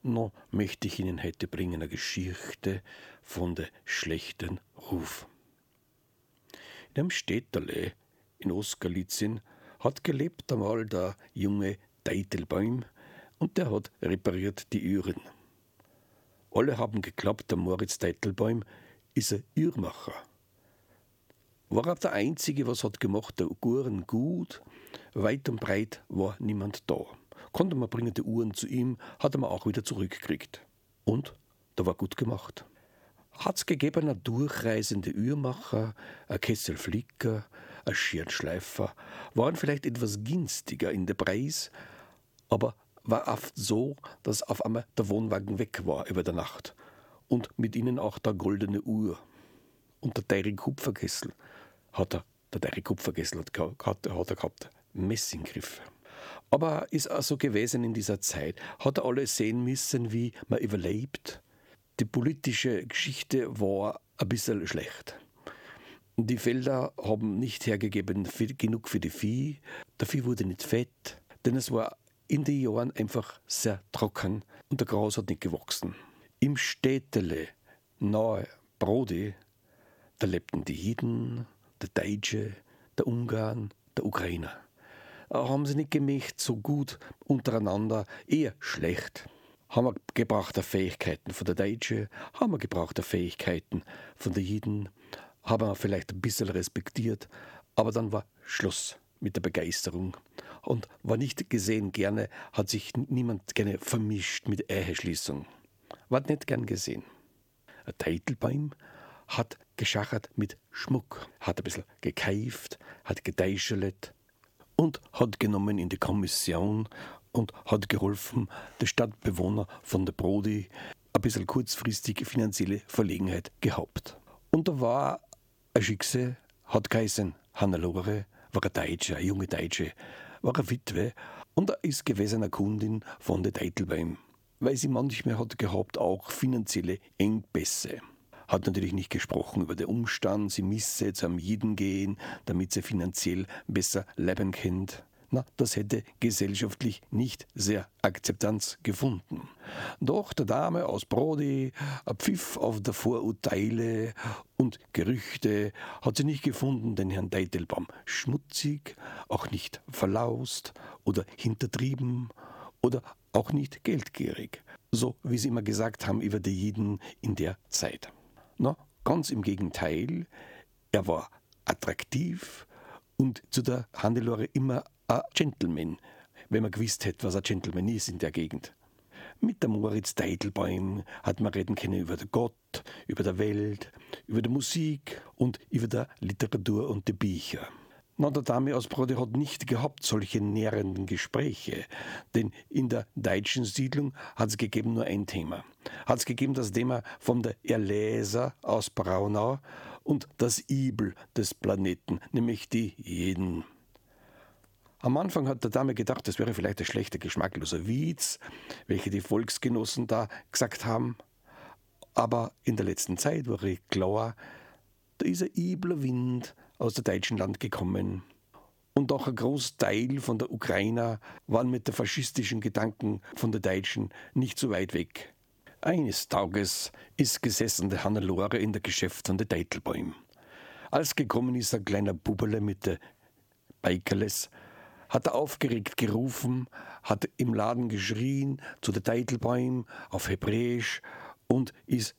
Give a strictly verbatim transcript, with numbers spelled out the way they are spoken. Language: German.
noch möchte ich Ihnen heute bringen eine Geschichte von der schlechten Ruf. In einem Städterle in Ostgalizien hat gelebt einmal der junge Teitelbaum und der hat repariert die Uhren. Alle haben geglaubt, der Moritz Teitelbaum ist ein Uhrmacher. War er der Einzige, was hat gemacht, der Uhren gut, weit und breit war niemand da. Konnte man bringen die Uhren zu ihm, hat er mir auch wieder zurückgekriegt. Und da war gut gemacht. Hat's gegeben ein durchreisende Uhrmacher, ein Kesselflicker, ein Schirnschleifer, waren vielleicht etwas günstiger in der Preis, aber war oft so, dass auf einmal der Wohnwagen weg war über der Nacht und mit ihnen auch der goldene Uhr. Und der teure Kupferkessel hat er, der teure Kupferkessel hat, gehabt, hat er gehabt, Messinggriffe. Aber ist auch so gewesen in dieser Zeit, hat er alle sehen müssen, wie man überlebt. Die politische Geschichte war ein bisschen schlecht. Die Felder haben nicht hergegeben für, genug für die Vieh, der Vieh wurde nicht fett, denn es war in den Jahren einfach sehr trocken und der Gras hat nicht gewachsen. Im Städtele nahe Brody, da lebten die Jiden, der Deutsche, der Ungarn, der Ukrainer. Haben sie nicht gemächt so gut untereinander, eher schlecht. Haben wir gebrauchte Fähigkeiten von der Deutschen, haben wir gebrauchte Fähigkeiten von den Jiden, haben wir vielleicht ein bisschen respektiert, aber dann war Schluss mit der Begeisterung. Und war nicht gesehen gerne, hat sich niemand gerne vermischt mit Eheschließung. War nicht gern gesehen. Ein Teitelbaum hat geschachert mit Schmuck, hat ein bisschen gekeift, hat gedeischelt und hat genommen in die Kommission und hat geholfen, der Stadtbewohner von der Brody ein bisschen kurzfristige finanzielle Verlegenheit gehabt. Und da war ein Schicksal, hat geheißen, Hannelore, war ein Deutscher, eine junge Deutsche, war eine Witwe und er ist gewesen eine Kundin von der Teitelbaum, weil sie manchmal hat gehabt auch finanzielle Engpässe. Hat natürlich nicht gesprochen über den Umstand, sie müsse jetzt am Jiden gehen, damit sie finanziell besser leben kennt. Na, das hätte gesellschaftlich nicht sehr Akzeptanz gefunden. Doch der Dame aus Brody, ein Pfiff auf der Vorurteile und Gerüchte hat sie nicht gefunden, den Herrn Teitelbaum schmutzig, auch nicht verlaust oder hintertrieben oder auch nicht geldgierig, so wie sie immer gesagt haben über die Jiden in der Zeit. Na, ganz im Gegenteil, er war attraktiv und zu der Hannelore immer ein Gentleman, wenn man gewusst hätte, was ein Gentleman ist in der Gegend. Mit dem Moritz Teitelbaum hat man reden können über den Gott, über die Welt, über die Musik und über die Literatur und die Bücher. Na, der Dame aus Brody hat nicht gehabt solche nährenden Gespräche, denn in der deutschen Siedlung hat es gegeben nur ein Thema. Hat es gegeben das Thema von der Erleser aus Braunau und das Übel des Planeten, nämlich die Jiden. Am Anfang hat der Dame gedacht, das wäre vielleicht ein schlechter, geschmackloser Witz, welche die Volksgenossen da gesagt haben. Aber in der letzten Zeit war ihr klar, da ist ein übler Wind aus dem deutschen Land gekommen. Und auch ein Großteil von der Ukrainer waren mit den faschistischen Gedanken von der Deutschen nicht so weit weg. Eines Tages ist gesessen der Hannelore in der Geschäft von der Teitelbaum. Als gekommen ist ein kleiner Bubele mit der Beikerles, hat er aufgeregt gerufen, hat im Laden geschrien zu der Teitelbaum auf Hebräisch und ist